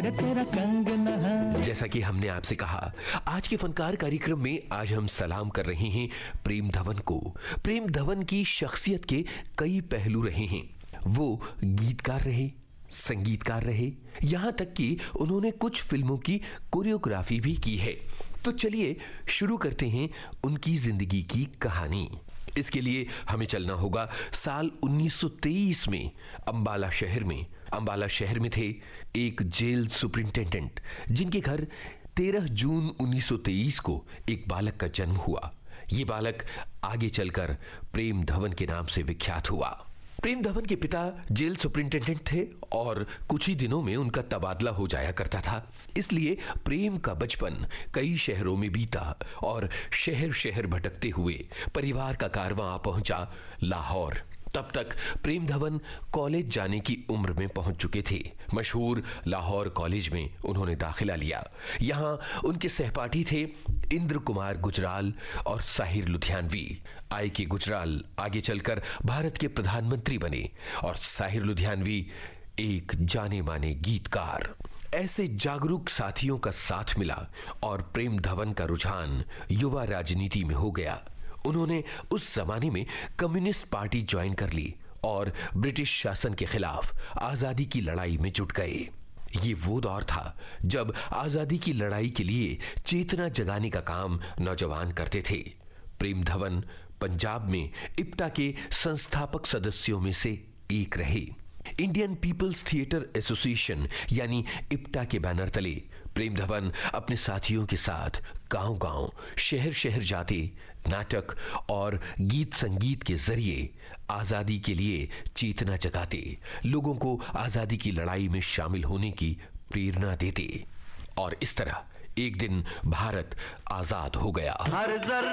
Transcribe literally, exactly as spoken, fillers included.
रे तेरा कंगना। जैसा कि हमने आपसे कहा, आज के फनकार कार्यक्रम में आज हम सलाम कर रहे हैं प्रेम धवन को। प्रेम धवन की शख्सियत के कई पहलू रहे हैं। वो गीतकार रहे, संगीतकार रहे, यहां तक कि उन्होंने कुछ फिल्मों की कोरियोग्राफी भी की है। तो चलिए शुरू करते हैं उनकी जिंदगी की कहानी। इसके लिए हमें चलना होगा साल उन्नीस सौ तेईस में अंबाला शहर में। अंबाला शहर में थे एक जेल सुपरिंटेंडेंट जिनके घर तेरह जून उन्नीस सौ तेईस को एक बालक का जन्म हुआ। ये बालक आगे चलकर प्रेम धवन के नाम से विख्यात हुआ। प्रेम धवन के पिता जेल सुपरिंटेंडेंट थे और कुछ ही दिनों में उनका तबादला हो जाया करता था। इसलिए प्रेम का बचपन कई शहरों में बीता और शहर शहर भटकते हुए परिवार का कारवां आ पहुंचा लाहौर। तब तक प्रेम धवन कॉलेज जाने की उम्र में पहुंच चुके थे। मशहूर लाहौर कॉलेज में उन्होंने दाखिला लिया। यहां उनके सहपाठी थे इंद्र कुमार गुजराल और साहिर लुधियानवी। आई के गुजराल आगे चलकर भारत के प्रधानमंत्री बने और साहिर लुधियानवी एक जाने माने गीतकार। ऐसे जागरूक साथियों का साथ मिला और प्रेम धवन का रुझान युवा राजनीति में हो गया। उन्होंने उस जमाने में कम्युनिस्ट पार्टी ज्वाइन कर ली और ब्रिटिश शासन के खिलाफ आजादी की लड़ाई में जुट गए। ये वो दौर था जब आजादी की लड़ाई के लिए चेतना जगाने का काम नौजवान करते थे। प्रेम धवन पंजाब में इप्टा के संस्थापक सदस्यों में से एक रहे। इंडियन पीपल्स थिएटर एसोसिएशन यानी इप्टा के बैनर तले प्रेम धवन अपने साथियों के साथ गांव-गांव, शहर-शहर जाते नाटक और गीत संगीत के जरिए आजादी के लिए चेतना जगाते, लोगों को आजादी की लड़ाई में शामिल होने की प्रेरणा देते। और इस तरह एक दिन भारत आजाद हो गया। हर